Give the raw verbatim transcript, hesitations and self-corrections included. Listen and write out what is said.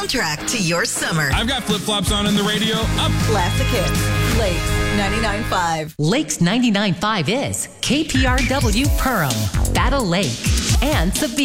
soundtrack to your summer. I've got flip-flops on in the radio. Up. Classic hits. Lakes ninety-nine point five. Lakes ninety-nine point five is K P R W Perham, Battle Lake, and Sabine.